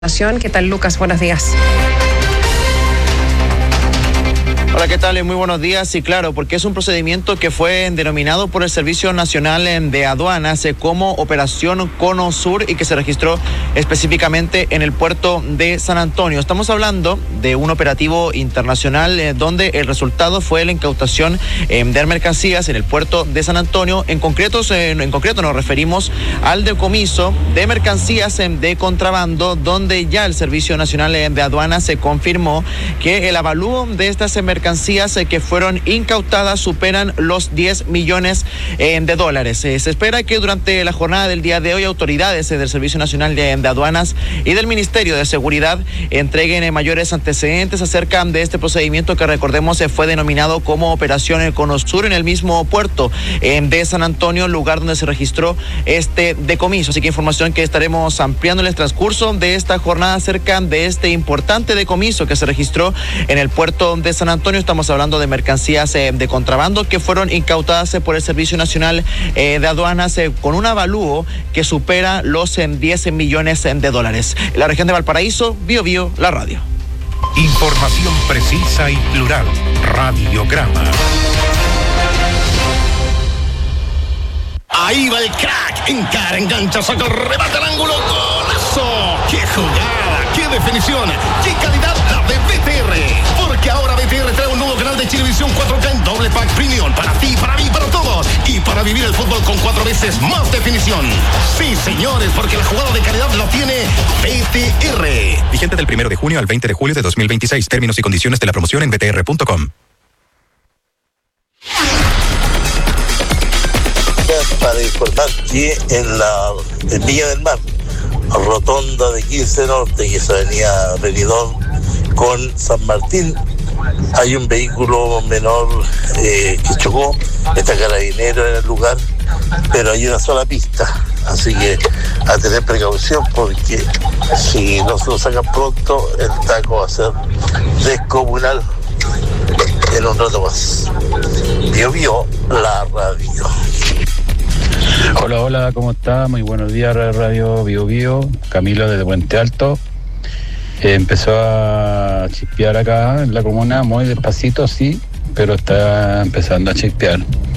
¿Qué tal, Lucas? Buenos días. Hola, ¿qué tal? Muy buenos días. Y claro, porque es un procedimiento que fue denominado por el Servicio Nacional de Aduanas como Operación Cono Sur y que se registró específicamente en el puerto de San Antonio. Estamos hablando de un operativo internacional donde el resultado fue la incautación de mercancías en el puerto de San Antonio. En concreto nos referimos al decomiso de mercancías de contrabando, donde ya el Servicio Nacional de Aduanas se confirmó que el avalúo de estas mercancías que fueron incautadas superan los 10 millones de dólares. Se espera que durante la jornada del día de hoy autoridades del Servicio Nacional de Aduanas y del Ministerio de Seguridad entreguen mayores antecedentes acerca de este procedimiento que, recordemos, fue denominado como Operación Cono Sur en el mismo puerto de San Antonio, lugar donde se registró este decomiso. Así que información que estaremos ampliando en el transcurso de esta jornada acerca de este importante decomiso que se registró en el puerto de San Antonio. Estamos hablando de mercancías de contrabando que fueron incautadas por el Servicio Nacional de Aduanas con un avalúo que supera los 10 millones de dólares. En la región de Valparaíso, Biobío, la radio. Información precisa y plural. Radiograma. Ahí va el crack. Encara, engancha, saca el remate al ángulo. ¡Golazo! ¡Qué jugada! ¡Qué definición! ¡Qué calidad la de BTR! Porque ahora BTR trae un nuevo canal de Chilevisión 4K en doble pack premium. Para ti, para mí, para todos. Y para vivir el fútbol con 4 veces más definición. Sí, señores, porque la jugada de calidad la tiene BTR. Vigente del 1 de junio al 20 de julio de 2026. Términos y condiciones de la promoción en btr.com. Para informar que en Villa del Mar, rotonda de 15 Norte, que es avenida Benidorm con San Martín, hay un vehículo menor que chocó. Está carabinero en el lugar, pero hay una sola pista, así que a tener precaución, porque si no se lo sacan pronto, el taco va a ser descomunal en un rato más. Biobío, la radio. Hola, ¿cómo está? Muy buenos días, Radio Biobío. Camilo desde Puente Alto. Empezó a chispear acá en la comuna, muy despacito, sí, pero está empezando a chispear.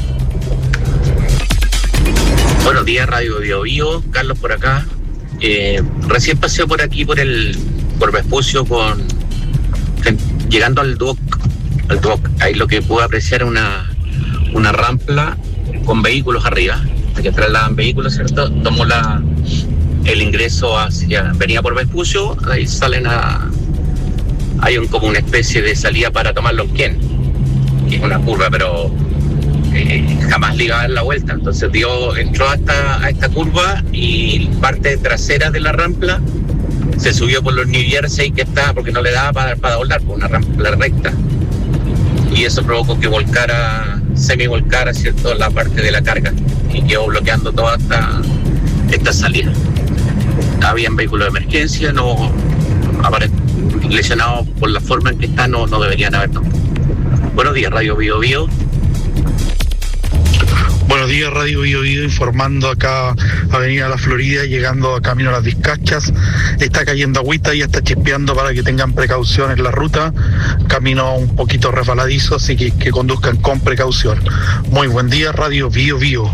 Buenos días, Radio Biobío. Carlos por acá. Recién pasé por aquí por Vespucio llegando al Duoc. Ahí lo que pude apreciar es una rampla con vehículos arriba, que trasladan vehículos, ¿cierto? Tomo el ingreso venía por Vespucio, ahí salen hay como una especie de salida para tomar Lonquén, que es una curva, pero jamás le iba a dar la vuelta. Entonces entró a esta curva y parte trasera de la rampla se subió por los New Jersey, porque no le daba para doblar, por una rampla recta. Y eso provocó que semi-volcara, ¿cierto?, la parte de la carga, y quedó bloqueando toda esta salida. Habían vehículos de emergencia, no lesionados por la forma en que está, no deberían haber tampoco. Buenos días, Radio Biobío. Buenos días, Radio Biobío, informando acá, Avenida La Florida, llegando a camino a Las Vizcachas. Está cayendo agüita y está chispeando, para que tengan precaución en la ruta. Camino un poquito resbaladizo, así que conduzcan con precaución. Muy buen día, Radio Biobío.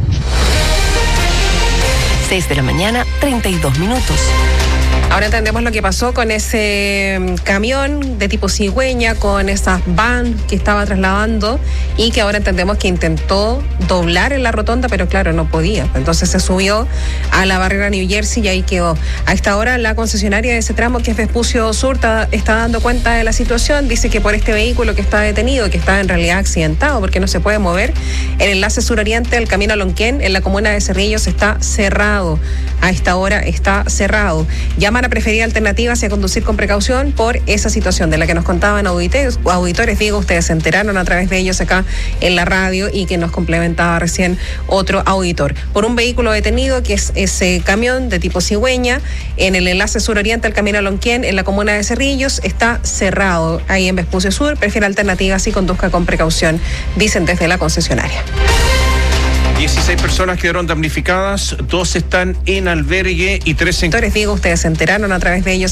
6 de la mañana, 32 minutos. Ahora entendemos lo que pasó con ese camión de tipo cigüeña, con esas van que estaba trasladando, y que ahora entendemos que intentó doblar en la rotonda, pero claro, no podía. Entonces se subió a la barrera New Jersey y ahí quedó. A esta hora la concesionaria de ese tramo, que es Vespucio Sur, está dando cuenta de la situación. Dice que por este vehículo que está detenido, que está en realidad accidentado porque no se puede mover, el enlace suroriente del camino a Lonquén en la comuna de Cerrillos está cerrado. A esta hora está cerrado. Llaman a preferir alternativas y a conducir con precaución por esa situación de la que nos contaban auditores. Diego, ustedes se enteraron a través de ellos acá en la radio, y que nos complementaba recién otro auditor. Por un vehículo detenido, que es ese camión de tipo cigüeña, en el enlace suroriente al camino a Lonquén, en la comuna de Cerrillos, está cerrado. Ahí en Vespucio Sur, prefiere alternativas y conduzca con precaución, dicen desde la concesionaria. 16 personas quedaron damnificadas, 2 están en albergue y 3 en... Digo, ustedes se enteraron a través de ellos